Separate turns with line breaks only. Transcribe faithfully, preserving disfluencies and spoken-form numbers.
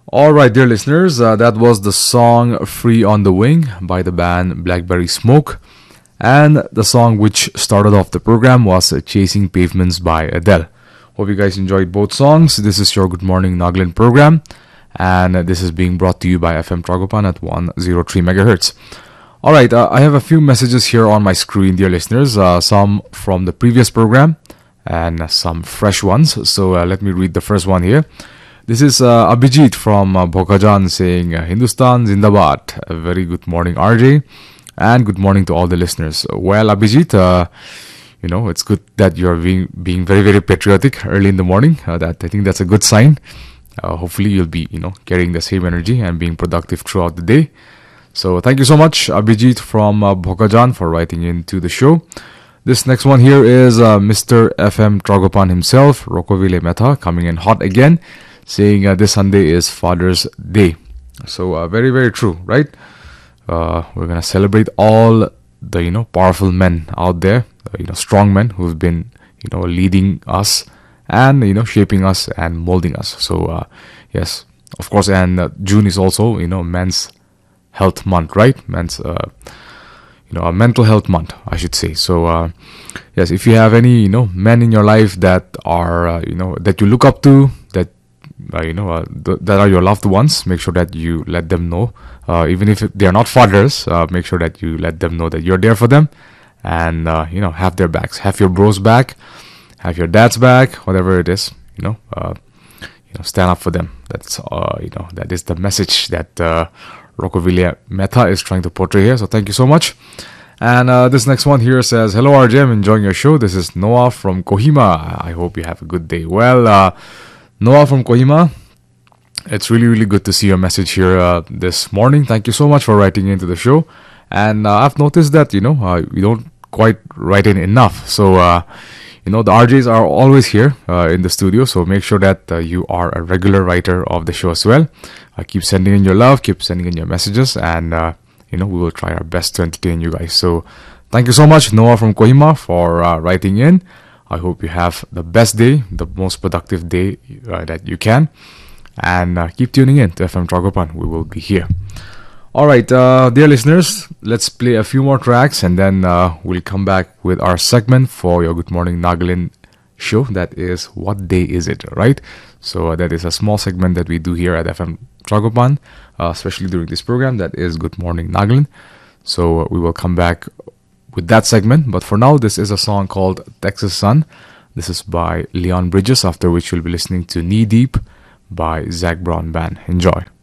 All right, dear listeners, uh, that was the song Free on the Wing by the band Blackberry Smoke. And the song which started off the program was uh, Chasing Pavements by Adele. Hope you guys enjoyed both songs. This is your Good Morning Nagaland program. And uh, this is being brought to you by F M Tragopan at one oh three megahertz. All right, uh, I have a few messages here on my screen, dear listeners. Uh, some from the previous program and some fresh ones. So uh, let me read the first one here. This is uh, Abhijit from uh, Bhokajan saying, uh, Hindustan Zindabad. A very good morning, R J. And good morning to all the listeners. Well, Abhijit, uh, you know, it's good that you're being, being very, very patriotic early in the morning. Uh, that I think that's a good sign. Uh, hopefully you'll be, you know, carrying the same energy and being productive throughout the day. So thank you so much, Abhijit from uh, Bhokajan, for writing into the show. This next one here is uh, Mister F M Tragopan himself, Rokovile Mehta, coming in hot again, saying uh, this Sunday is Father's Day. So uh, very, very true, right? Uh, we're going to celebrate all the, you know, powerful men out there, uh, you know, strong men who've been, you know, leading us and, you know, shaping us and molding us. So, uh, yes, of course, and uh, June is also, you know, Men's Health Month, right? Men's, uh, you know, a mental health month, I should say. So, uh, yes, if you have any, you know, men in your life that are, uh, you know, that you look up to, that Uh, you know, uh, th- that are your loved ones, make sure that you let them know. Uh, even if they are not fathers, uh, make sure that you let them know that you're there for them, and uh, you know, have their backs, have your bros back, have your dad's back, whatever it is. You know, uh, you know, stand up for them. That's uh, you know, that is the message that uh, Rokovile Mehta is trying to portray here. So thank you so much. And uh, this next one here says, "Hello R J, I'm enjoying your show. This is Noah from Kohima. I hope you have a good day." Well. Uh, Noah from Kohima, it's really, really good to see your message here uh, this morning. Thank you so much for writing into the show. And uh, I've noticed that, you know, uh, we don't quite write in enough. So, uh, you know, the R Js are always here uh, in the studio. So make sure that uh, you are a regular writer of the show as well. Uh, keep sending in your love, keep sending in your messages. And, uh, you know, we will try our best to entertain you guys. So thank you so much, Noah from Kohima, for uh, writing in. I hope you have the best day, the most productive day uh, that you can. And uh, keep tuning in to F M Tragopan. We will be here. All right, uh, dear listeners, let's play a few more tracks and then uh, we'll come back with our segment for your Good Morning Nagaland show. That is, What Day Is It, right? So uh, that is a small segment that we do here at F M Tragopan, uh, especially during this program. That is Good Morning Nagaland. So uh, we will come back with that segment, but for now this is a song called Texas Sun. This is by Leon Bridges, after which we'll be listening to Knee Deep by Zach Brown Band. Enjoy.